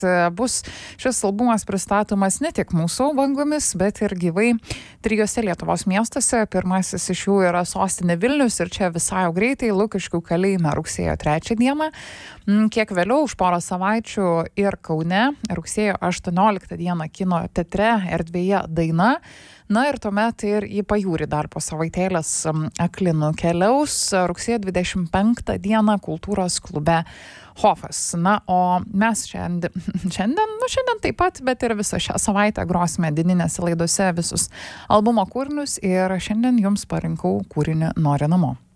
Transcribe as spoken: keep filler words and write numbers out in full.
bus šis albumas pristatomas ne tik mūsų bangomis, bet ir gyvai trijose Lietuvos miestuose. Pirmasis iš jų yra sostinė Vilnius ir čia visai jau greitai Lukiškių kalėjime rugsėjo trečią dieną. Kiek vėliau, už porą savaičių ir Kaune, rugsėjo aštuonioliktą dieną kino teatre erdvėje Daina. Na ir tuomet ir į pajūrį dar po savaitėlės Akli nukeliaus rugsėjo dvidešimt penktą dieną kultūros klube Hofas. Na, o mes šiandien, šiandien, nu šiandien taip pat, bet ir visą šią savaitę grosime dieninėse laidose visus albumo kūrinius ir šiandien jums parinkau kūrinį Nori namo.